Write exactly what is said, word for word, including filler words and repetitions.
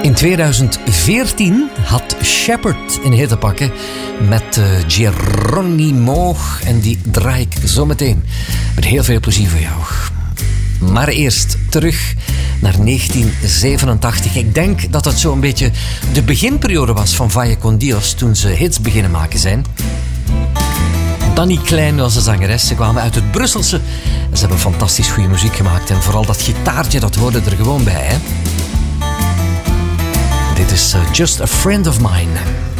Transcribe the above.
In tweeduizend veertien had Shepherd in hit te pakken met uh, Geronimo. En die draai ik zo meteen met heel veel plezier voor jou. Maar eerst terug naar negentien zevenentachtig. Ik denk dat het zo'n beetje de beginperiode was van Vaya con Dios toen ze hits beginnen maken zijn. Danny Klein was de zangeres. Ze kwamen uit het Brusselse. Ze hebben fantastisch goede muziek gemaakt. En vooral dat gitaartje, dat hoorde er gewoon bij, hè? Dit is uh, Just a Friend of Mine.